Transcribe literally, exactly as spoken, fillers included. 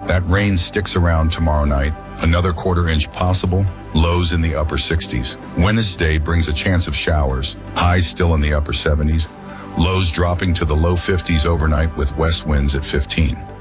That rain sticks around tomorrow night. Another quarter inch possible, lows in the upper sixties. Wednesday brings a chance of showers, highs still in the upper seventies, lows dropping to the low fifties overnight with west winds at fifteen.